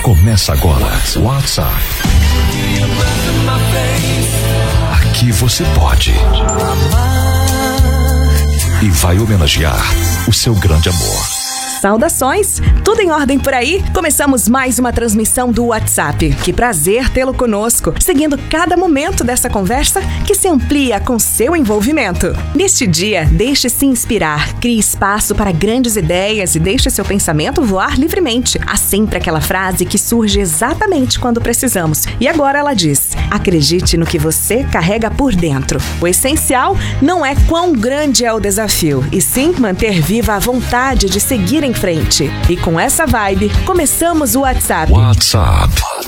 Começa agora. WhatsApp. Aqui você pode e vai homenagear o seu grande amor. Saudações! Tudo em ordem por aí? Começamos mais uma transmissão do WhatsApp. Que prazer tê-lo conosco, seguindo cada momento dessa conversa que se amplia com seu envolvimento. Neste dia, deixe-se inspirar, crie espaço para grandes ideias e deixe seu pensamento voar livremente. Há sempre aquela frase que surge exatamente quando precisamos. E agora ela diz: acredite no que você carrega por dentro. O essencial não é quão grande é o desafio, e sim manter viva a vontade de seguir em frente. E com essa vibe, começamos o WhatsApp. WhatsApp.